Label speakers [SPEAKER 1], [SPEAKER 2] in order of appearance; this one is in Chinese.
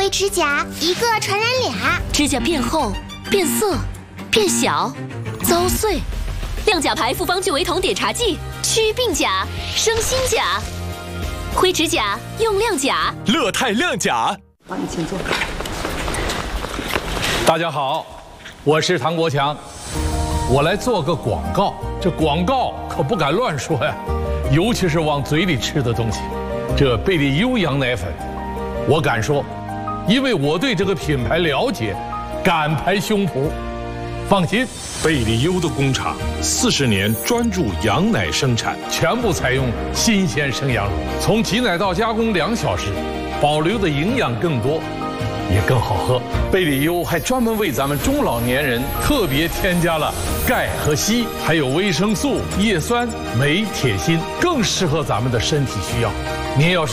[SPEAKER 1] 灰指甲一个传染俩，
[SPEAKER 2] 指甲变厚、变色、变小、遭碎。亮甲牌复方聚维酮碘茶剂，祛病甲，生新甲。灰指甲用亮甲，
[SPEAKER 3] 乐泰亮甲。
[SPEAKER 4] 好，你请坐。
[SPEAKER 5] 大家好，我是唐国强，我来做个广告。这广告可不敢乱说呀，尤其是往嘴里吃的东西。这贝利优羊奶粉，我敢说，因为我对这个品牌了解，敢拍胸脯。放心，
[SPEAKER 6] 贝利优的工厂40年专注羊奶生产，
[SPEAKER 5] 全部采用新鲜生羊乳，从挤奶到加工2小时，保留的营养更多，也更好喝。贝利优还专门为咱们中老年人特别添加了钙和硒，还有维生素、叶酸、镁、铁锌，更适合咱们的身体需要。您要是